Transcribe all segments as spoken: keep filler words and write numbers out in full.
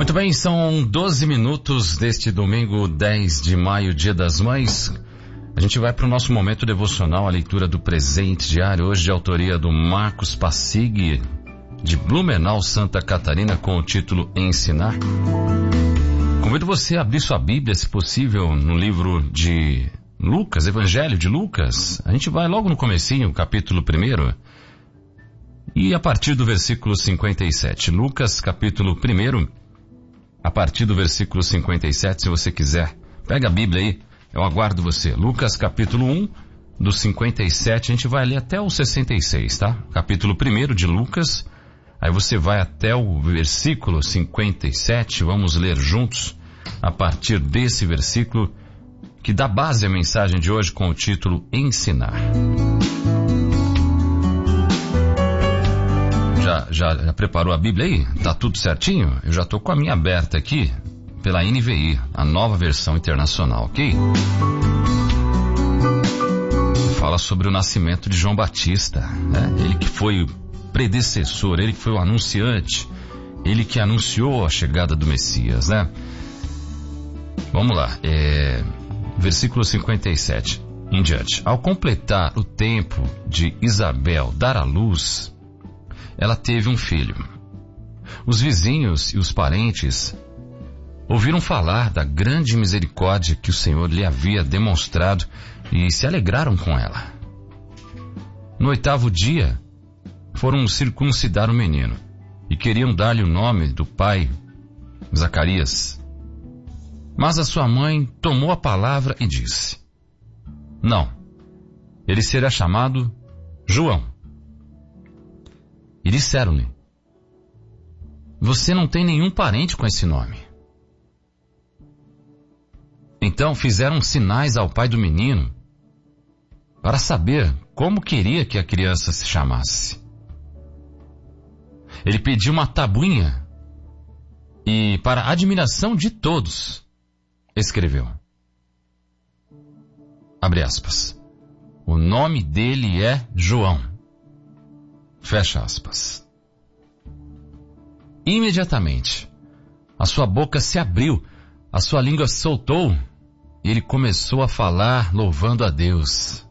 Muito bem, são doze minutos deste domingo dez de maio, Dia das Mães. A gente vai para o nosso momento devocional, a leitura do presente diário, hoje de autoria do Marcos Passig, de Blumenau, Santa Catarina, com o título Ensinar. Convido você a abrir sua Bíblia, se possível, no livro de Lucas, Evangelho de Lucas. A gente vai logo no comecinho, capítulo primeiro, e a partir do versículo cinquenta e sete. Lucas, capítulo primeiro, a partir do versículo cinquenta e sete, se você quiser. Pega a Bíblia aí, eu aguardo você. Lucas, capítulo um, do cinquenta e sete, a gente vai ler até o sessenta e seis, tá? Capítulo primeiro de Lucas, aí você vai até o versículo cinquenta e sete, vamos ler juntos a partir desse versículo, que dá base à mensagem de hoje com o título Ensinar. Já, já, já preparou a Bíblia aí? Tá tudo certinho? Eu já tô com a minha aberta aqui pela N V I, a nova versão internacional, ok? Fala sobre o nascimento de João Batista, né? Ele que foi o predecessor, ele que foi o anunciante, ele que anunciou a chegada do Messias, né? Vamos lá, é, versículo cinquenta e sete em diante. Ao completar o tempo de Isabel dar à luz, ela teve um filho. Os vizinhos e os parentes ouviram falar da grande misericórdia que o Senhor lhe havia demonstrado e se alegraram com ela. No oitavo dia, foram circuncidar o menino e queriam dar-lhe o nome do pai, Zacarias. Mas a sua mãe tomou a palavra e disse: não, ele será chamado João. E disseram-lhe: você não tem nenhum parente com esse nome. Então fizeram sinais ao pai do menino para saber como queria que a criança se chamasse. Ele pediu uma tabuinha e, para a admiração de todos, escreveu, abre aspas, o nome dele é João. Fecha aspas. Imediatamente, a sua boca se abriu, a sua língua soltou, e ele começou a falar louvando a Deus.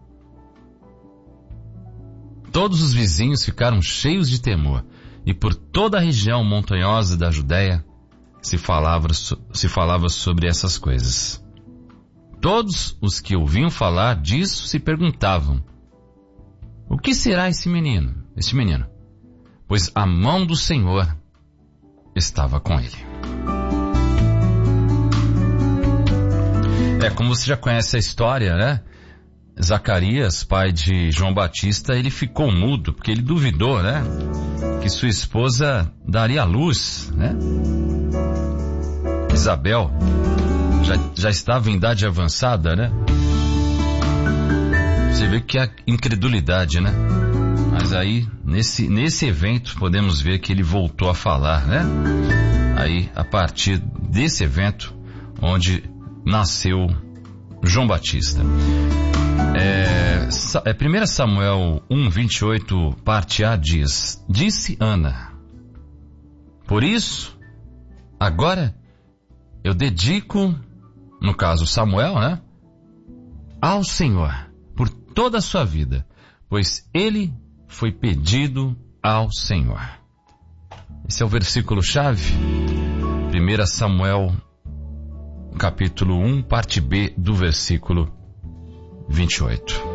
Todos os vizinhos ficaram cheios de temor, e por toda a região montanhosa da Judéia se falava, se falava sobre essas coisas. Todos os que ouviam falar disso se perguntavam: o que será esse menino? Esse menino? Pois a mão do Senhor estava com ele. É, como você já conhece a história, né? Zacarias, pai de João Batista, ele ficou mudo, porque ele duvidou, né? Que sua esposa daria à luz, né? Isabel já, já estava em idade avançada, né? Você vê que é incredulidade, né? Mas aí, nesse, nesse evento, podemos ver que ele voltou a falar, né? Aí, a partir desse evento, onde nasceu João Batista. É, é, primeiro Samuel um, vinte e oito, parte A, diz: disse Ana, por isso, agora, eu dedico, no caso Samuel, né? Ao Senhor, por toda a sua vida, pois ele foi pedido ao Senhor. Esse é o versículo-chave, primeiro Samuel, capítulo um, parte B, do versículo vinte e oito.